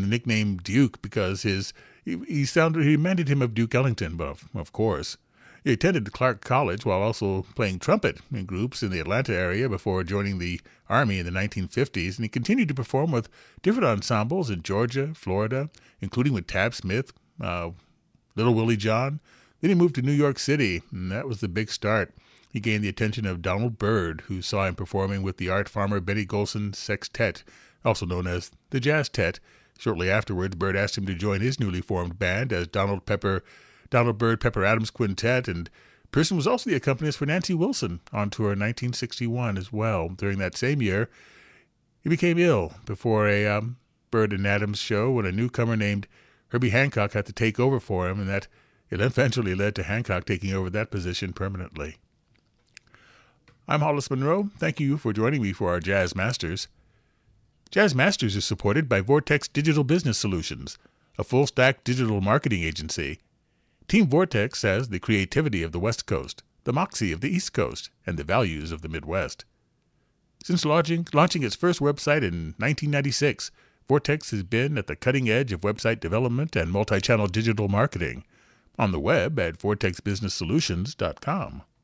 the nickname Duke because he reminded him of Duke Ellington, but of course. He attended Clark College while also playing trumpet in groups in the Atlanta area before joining the Army in the 1950s, and he continued to perform with different ensembles in Georgia, Florida, including with Tab Smith, Little Willie John. Then he moved to New York City, and that was the big start. He gained the attention of Donald Byrd, who saw him performing with the art farmer Benny Golson Sextet, also known as the Jazz Tet. Shortly afterwards, Byrd asked him to join his newly formed band as Donald Byrd Pepper Adams Quintet, and Pearson was also the accompanist for Nancy Wilson on tour in 1961 as well. During that same year, he became ill before a Byrd and Adams show when a newcomer named Herbie Hancock had to take over for him, and that it eventually led to Hancock taking over that position permanently. I'm Hollis Monroe. Thank you for joining me for our Jazz Masters. Jazz Masters is supported by Vortex Digital Business Solutions, a full-stack digital marketing agency. Team Vortex has the creativity of the West Coast, the moxie of the East Coast, and the values of the Midwest. Since launching its first website in 1996, Vortex has been at the cutting edge of website development and multi-channel digital marketing. On the web at vortexbusinesssolutions.com.